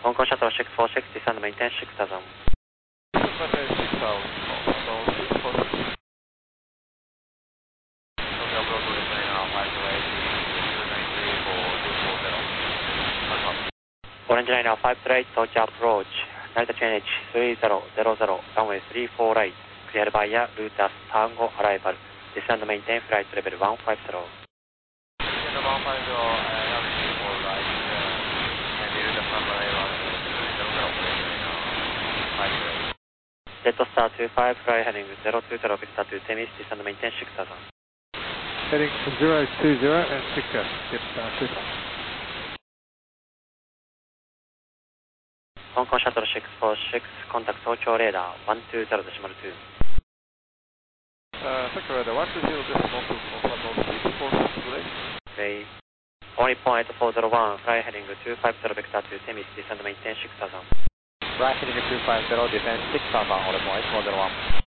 Hong Kong Shuttle 646, descend maintain 6000. Maintain 6000, Shuttle 646. Tokyo Broadway Trainer 528, 293 for 240. Alpha. Orange Liner 538, Tokyo Approach, Narita Train H3000, runway 34 right, cleared via Lotus Tango arrival, descend maintain flight level 150. Descend 150, Jetstar 25, fly heading 020, Vista to Temis, descend maintain 6000. Heading 020 and 60, Jetstar 25. Hong Kong Shuttle 646, contact Tokyo radar 120.2. Tokyo radar 120.2, confirm north 346 today. Okay. Only point 401, fly heading 250, Vector to Temis, descend maintain 6000. Right heading 250, descend 6000, only point 401.